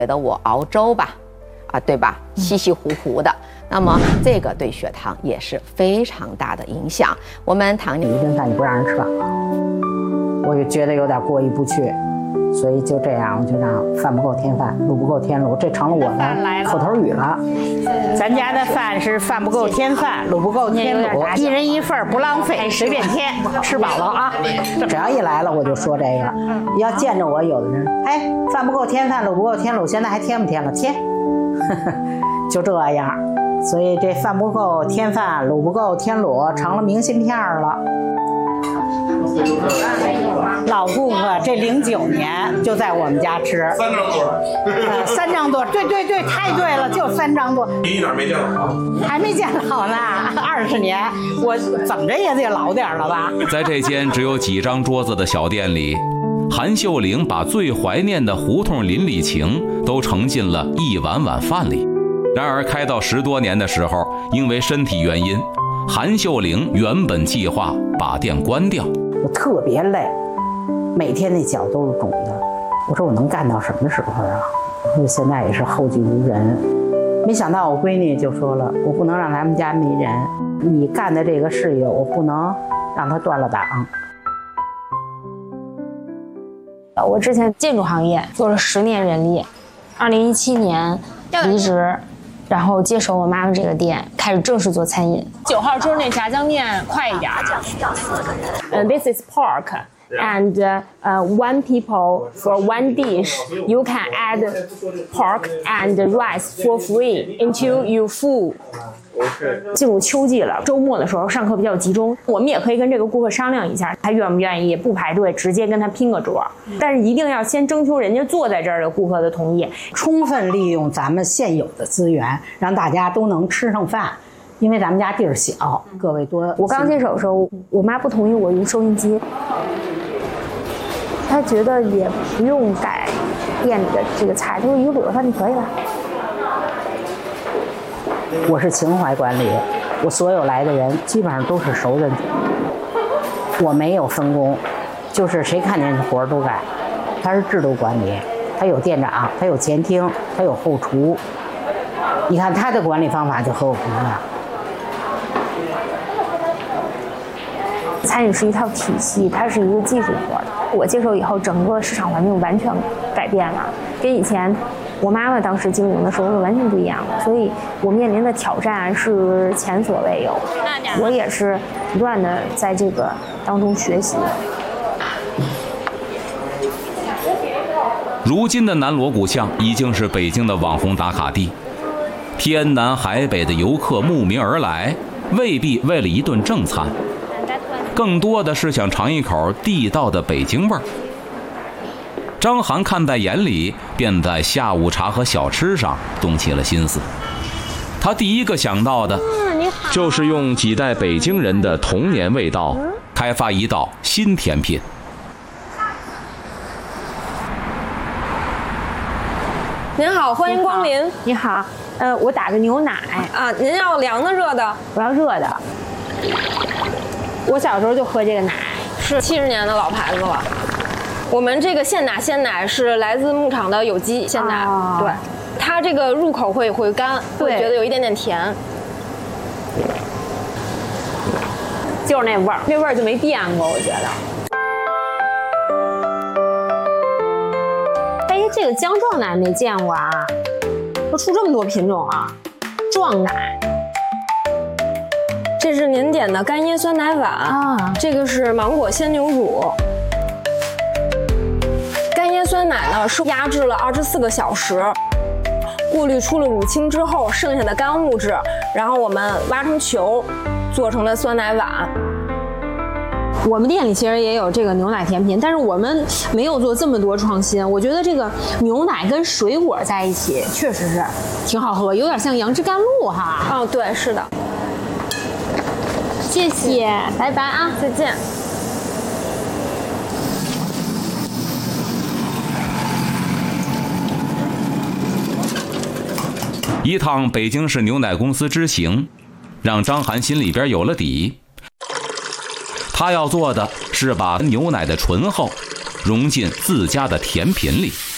觉得我熬粥吧，对吧？稀稀糊糊的，那么这个对血糖也是非常大的影响。我们糖尿一顿饭你不让人吃饱，我就觉得有点过意不去，所以就这样，我就让饭不够添饭，路不够添路，这成了我的口头语了。咱家的饭是饭不够添饭，路不够添路，一人一份不浪费，随便添，吃饱了啊！只要一来了我就说这个，要见着我有的人，哎，饭不够添饭，路不够添路，现在还添不添了？添，就这样。所以这饭不够添饭，路不够添路，成了明信片了。老顾客这09年就在我们家吃3张多，3张多，对，太对了，就3张多。 你一点没见老， 还没见老呢，20年，我怎么着也得老点了吧？ 在这间只有几张桌子的小店里，韩秀玲把最怀念的胡同邻里情都盛进了一碗碗饭里。然而开到10多年的时候，因为身体原因，韩秀玲原本计划把店关掉。 我特别累，每天那脚都是肿的。我说我能干到什么时候啊？我现在也是后继无人。没想到我闺女就说了，我不能让咱们家没人，你干的这个事业我不能让它断了档。 我之前建筑行业做了10年人力，2017年离职，然后接手我妈妈这个店，开始正式做餐饮。 9号桌那炸酱面快一点。 This is pork, and one people for one dish, you can add pork and rice for free until you full. 进入秋季了，周末的时候上课比较集中，我们也可以跟这个顾客商量一下，他愿不愿意不排队，直接跟他拼个桌。但是一定要先征求人家坐在这儿的顾客的同意， 充分利用咱们现有的资源，让大家都能吃上饭。因为咱们家地儿小，各位多。 我刚接手的时候，我妈不同意我用收音机，她觉得也不用改店里的这个菜，她说一个卤肉饭就可以了。 我是情怀管理，我所有来的人基本上都是熟人，我没有分工，就是谁看见活儿都干。他是制度管理，他有店长，他有前厅，他有后厨。你看他的管理方法就和我不一样。 餐饮是一套体系，它是一个技术活。我接手以后，整个市场环境完全改变了，跟以前我妈妈当时经营的时候是完全不一样的，所以我面临的挑战是前所未有。我也是不断的在这个当中学习。 如今的南锣鼓巷已经是北京的网红打卡地，天南海北的游客慕名而来，未必为了一顿正餐，更多的是想尝一口地道的北京味儿。张涵看在眼里，便在下午茶和小吃上动起了心思。他第一个想到的，就是用几代北京人的童年味道，开发一道新甜品。 您好，欢迎光临。 你好，我打个牛奶啊，您要凉的热的？ 我要热的。我小时候就喝这个奶， 是70年的老牌子了。我们这个现打鲜奶是来自牧场的有机鲜奶，对，它这个入口会干，会觉得有一点点甜， 就是那味儿，那味儿就没变过，我觉得。哎，这个姜撞奶没见过啊，都出这么多品种啊，撞奶。 这是您点的干椰酸奶碗啊，这个是芒果鲜牛乳。干椰酸奶呢是压制了24个小时，过滤出了乳清之后剩下的干物质，然后我们挖成球，做成了酸奶碗。 我们店里其实也有这个牛奶甜品，但是我们没有做这么多创新。我觉得这个牛奶跟水果在一起确实是挺好喝，有点像杨枝甘露哈。 哦，对，是的。 谢谢，拜拜啊， 再见。 一趟北京市牛奶公司之行，让张涵心里边有了底。他要做的是把牛奶的醇厚融进自家的甜品里。